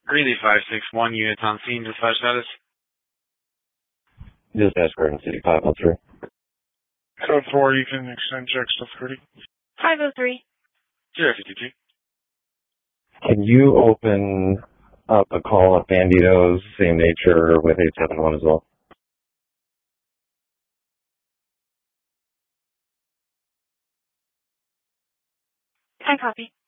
Greeley 561 units on scene, dispatch status. Dispatch Garden City 503. Code 4, you can extend checks to 30. 503. 052. Can you open up a call at Banditos, same nature, with 871 as well? I copy.